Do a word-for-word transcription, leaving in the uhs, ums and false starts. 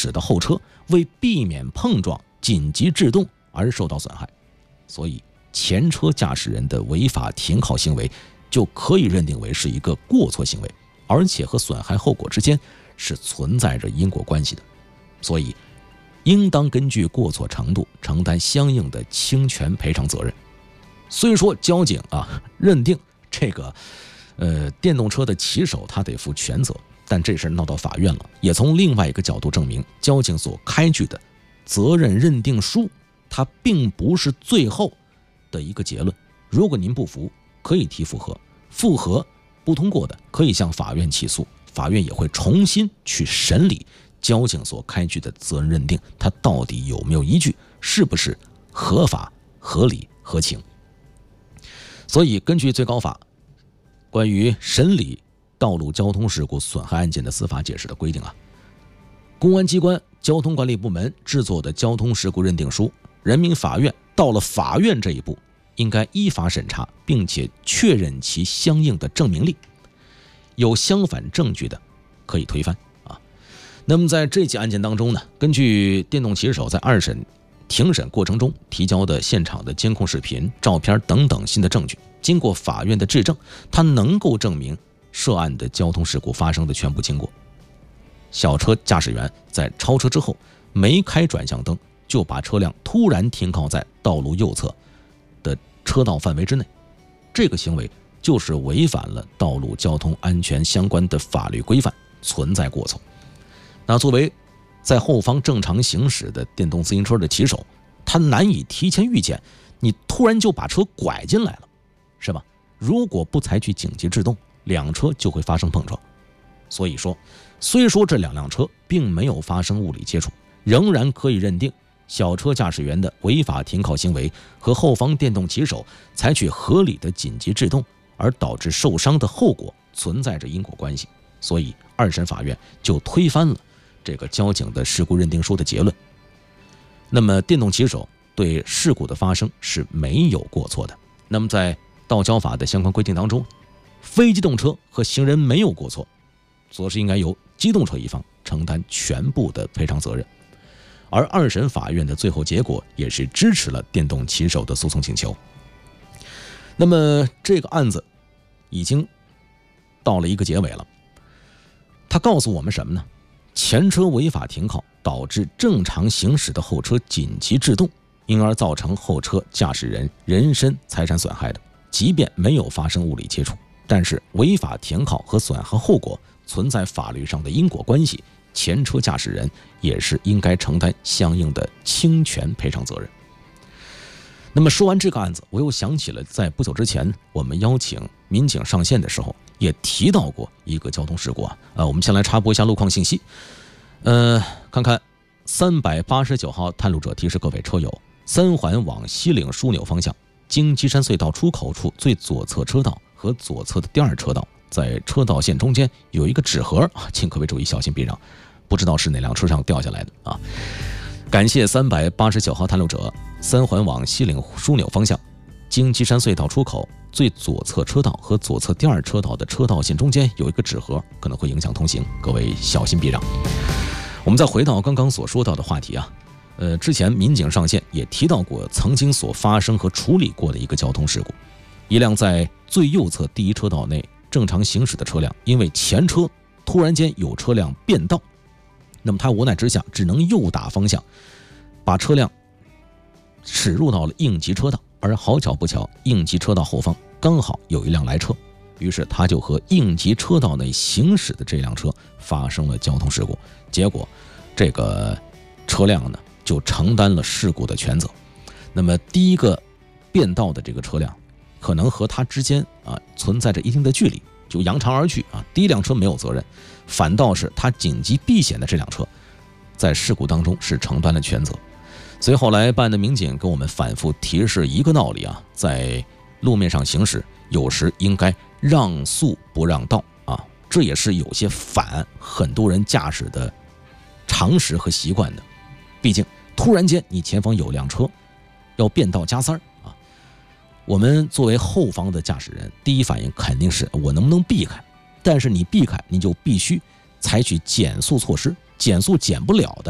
驶的后车为避免碰撞紧急制动而受到损害，所以前车驾驶人的违法停靠行为就可以认定为是一个过错行为，而且和损害后果之间是存在着因果关系的，所以应当根据过错程度承担相应的侵权赔偿责任。虽说交警啊认定这个呃电动车的骑手他得负全责，但这事闹到法院了，也从另外一个角度证明交警所开具的责任认定书它并不是最后的一个结论。如果您不服，可以提复核，复核不通过的可以向法院起诉，法院也会重新去审理交警所开具的责任认定，它到底有没有依据，是不是合法合理合情。所以根据最高法关于审理道路交通事故损害案件的司法解释的规定啊，公安机关交通管理部门制作的交通事故认定书，人民法院到了法院这一步应该依法审查，并且确认其相应的证明力，有相反证据的可以推翻啊。那么在这起案件当中呢，根据电动骑手在二审庭审过程中提交的现场的监控视频、照片等等新的证据，经过法院的质证，它能够证明涉案的交通事故发生的全部经过。小车驾驶员在超车之后没开转向灯，就把车辆突然停靠在道路右侧的车道范围之内，这个行为就是违反了道路交通安全相关的法律规范，存在过错。那作为在后方正常行驶的电动自行车的骑手，他难以提前预见你突然就把车拐进来了，是吧？如果不采取紧急制动，两车就会发生碰撞。所以说，虽说这两辆车并没有发生物理接触，仍然可以认定小车驾驶员的违法停靠行为和后方电动骑手采取合理的紧急制动而导致受伤的后果存在着因果关系，所以二审法院就推翻了这个交警的事故认定书的结论。那么电动骑手对事故的发生是没有过错的。那么在道交法的相关规定当中，非机动车和行人没有过错，则是应该由机动车一方承担全部的赔偿责任。而二审法院的最后结果也是支持了电动骑手的诉讼请求。那么这个案子已经到了一个结尾了，它告诉我们什么呢？前车违法停靠导致正常行驶的后车紧急制动，因而造成后车驾驶人人身财产损害的，即便没有发生物理接触，但是违法停靠和损害后果存在法律上的因果关系，前车驾驶人也是应该承担相应的侵权赔偿责任。那么说完这个案子，我又想起了在不久之前我们邀请民警上线的时候也提到过一个交通事故啊。呃，我们先来插播一下路况信息。呃，看看三百八十九号探路者提示各位车友，三环往西岭枢纽方向，经基山隧道出口处最左侧车道和左侧的第二车道，在车道线中间有一个纸盒啊，请各位注意小心避让，不知道是哪辆车上掉下来的啊。感谢三百八十九号探路者，三环往西岭枢纽方向，经基山隧道出口最左侧车道和左侧第二车道的车道线中间有一个纸盒，可能会影响通行，各位小心避让。我们再回到刚刚所说到的话题啊，呃，之前民警上线也提到过曾经所发生和处理过的一个交通事故，一辆在最右侧第一车道内正常行驶的车辆，因为前车突然间有车辆变道，那么他无奈之下只能右打方向，把车辆驶入到了应急车道，而好巧不巧，应急车道后方刚好有一辆来车，于是他就和应急车道内行驶的这辆车发生了交通事故，结果这个车辆呢就承担了事故的全责。那么第一个变道的这个车辆可能和他之间啊存在着一定的距离，就扬长而去啊。第一辆车没有责任，反倒是他紧急避险的这辆车在事故当中是承担了全责。所以后来办案的民警跟我们反复提示一个道理啊，在路面上行驶有时应该让速不让道啊，这也是有些反很多人驾驶的常识和习惯的。毕竟突然间你前方有辆车要变道加塞啊，我们作为后方的驾驶人，第一反应肯定是我能不能避开，但是你避开你就必须采取减速措施，减速减不了的